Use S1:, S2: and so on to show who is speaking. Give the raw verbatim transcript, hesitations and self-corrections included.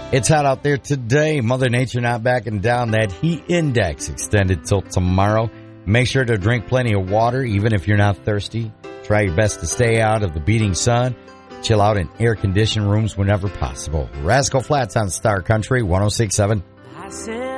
S1: It's hot out there today. Mother Nature not backing down. That heat index extended till tomorrow. Make sure to drink plenty of water, even if you're not thirsty. Try your best to stay out of the beating sun. Chill out in air-conditioned rooms whenever possible. Rascal Flatts on Star Country one oh six point seven.